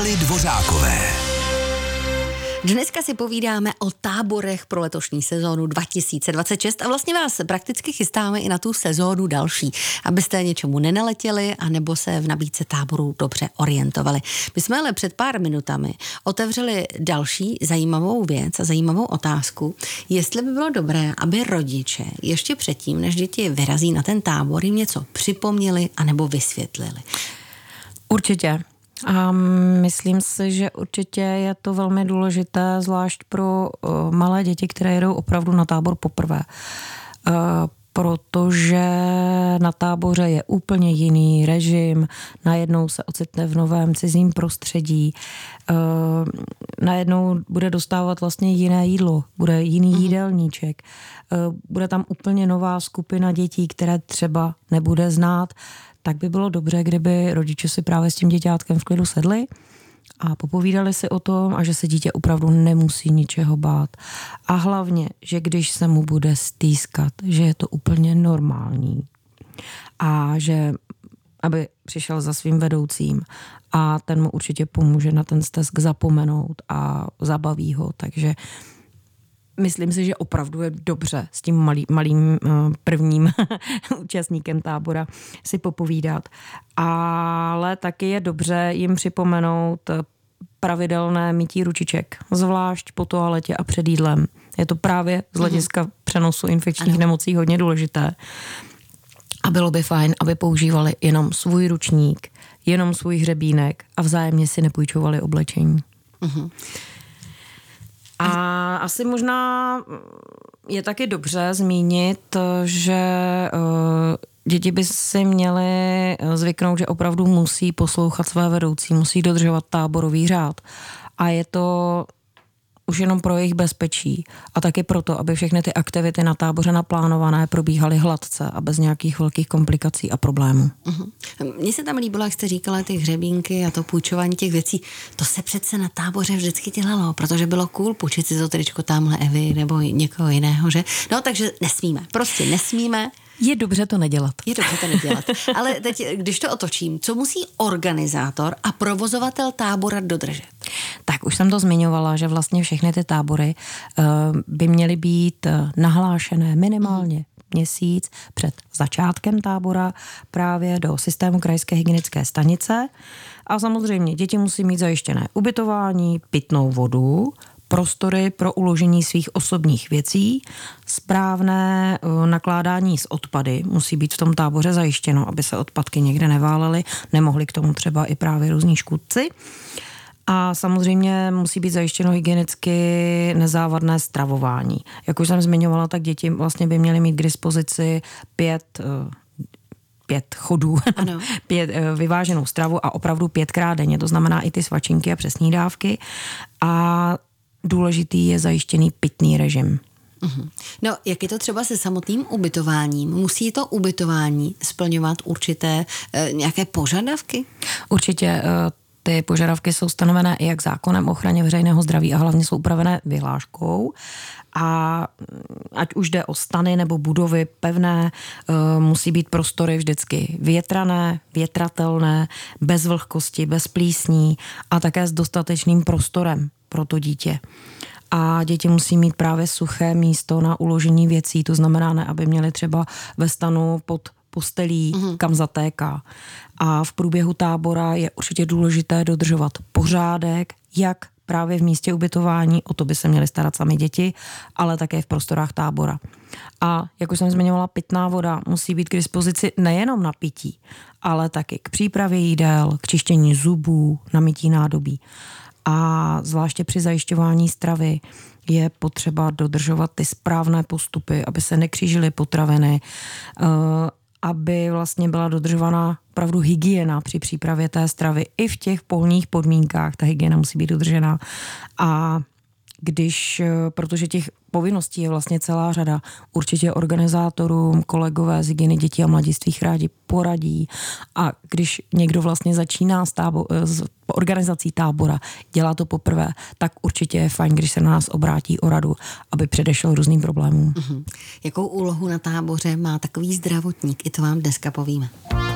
Nely Dvořákové. Dneska si povídáme o táborech pro letošní sezónu 2026 a vlastně vás prakticky chystáme i na tu sezónu další, abyste něčemu nenaletěli anebo se v nabídce táboru dobře orientovali. My jsme ale před pár minutami otevřeli další zajímavou věc a zajímavou otázku, jestli by bylo dobré, aby rodiče ještě předtím, než děti vyrazí na ten tábor, jim něco připomněli anebo vysvětlili. Určitě. A myslím si, že určitě je to velmi důležité, zvlášť pro malé děti, které jedou opravdu na tábor poprvé. Protože na táboře je úplně jiný režim, najednou se ocitne v novém cizím prostředí, najednou bude dostávat vlastně jiné jídlo, bude jiný jídelníček, bude tam úplně nová skupina dětí, které třeba nebude znát, tak by bylo dobře, kdyby rodiče si právě s tím děťátkem v klidu sedli a popovídali si o tom a že se dítě opravdu nemusí ničeho bát. A hlavně, že když se mu bude stýskat, že je to úplně normální a že aby přišel za svým vedoucím a ten mu určitě pomůže na ten stesk zapomenout a zabaví ho, takže myslím si, že opravdu je dobře s tím malým prvním účastníkem tábora si popovídat. Ale taky je dobře jim připomenout pravidelné mytí ručiček, zvlášť po toaletě a před jídlem. Je to právě z hlediska přenosu infekčních nemocí hodně důležité. A bylo by fajn, aby používali jenom svůj ručník, jenom svůj hřebínek a vzájemně si nepůjčovali oblečení. A asi možná je taky dobře zmínit, že děti by si měly zvyknout, že opravdu musí poslouchat své vedoucí, musí dodržovat táborový řád. A je to už jenom pro jejich bezpečí a taky proto, aby všechny ty aktivity na táboře naplánované probíhaly hladce a bez nějakých velkých komplikací a problémů. Mně se tam líbilo, jak jste říkala, ty hřebínky a to půjčování těch věcí. To se přece na táboře vždycky dělalo, protože bylo cool půjčit si to tričko tamhle Evy nebo někoho jiného, že? No, takže nesmíme, prostě nesmíme. Je dobře to nedělat. Ale teď, když to otočím, co musí organizátor a provozovatel tábora dodržet? Tak už jsem to zmiňovala, že vlastně všechny ty tábory by měly být nahlášené minimálně měsíc před začátkem tábora právě do systému krajské hygienické stanice. A samozřejmě děti musí mít zajištěné ubytování, pitnou vodu, prostory pro uložení svých osobních věcí, správné nakládání s odpady musí být v tom táboře zajištěno, aby se odpadky někde neválely, nemohli k tomu třeba i právě různí škůdci. A samozřejmě musí být zajištěno hygienicky nezávadné stravování. Jak už jsem zmiňovala, tak děti vlastně by měly mít k dispozici 5 chodů, 5 vyváženou stravu a opravdu 5krát denně, to znamená i ty svačinky a přesní dávky. A důležitý je zajištěný pitný režim. No, jak je to třeba se samotným ubytováním? Musí to ubytování splňovat určité nějaké požadavky? Určitě ty požadavky jsou stanovené i jak zákonem o ochraně veřejného zdraví a hlavně jsou upravené vyhláškou. A ať už jde o stany nebo budovy pevné, musí být prostory vždycky větrané, větratelné, bez vlhkosti, bez plísní a také s dostatečným prostorem pro to dítě. A děti musí mít právě suché místo na uložení věcí, to znamená ne, aby měli třeba ve stanu pod postelí, kam zatéká. A v průběhu tábora je určitě důležité dodržovat pořádek, jak právě v místě ubytování, o to by se měly starat sami děti, ale také v prostorách tábora. A jak už jsem zmiňovala, pitná voda musí být k dispozici nejenom na pití, ale taky k přípravě jídel, k čištění zubů, na mytí nádobí. A zvláště při zajišťování stravy je potřeba dodržovat ty správné postupy, aby se nekřížily potraviny, aby vlastně byla dodržovaná opravdu hygiena při přípravě té stravy. I v těch polních podmínkách ta hygiena musí být dodržená. A protože těch povinností je vlastně celá řada, určitě organizátorům, kolegové z hygieny dětí a mladistvých rádi poradí. A když někdo vlastně začíná s organizací tábora, dělá to poprvé, tak určitě je fajn, když se na nás obrátí o radu, aby předešel různým problémům. Jakou úlohu na táboře má takový zdravotník? I to vám dneska povíme.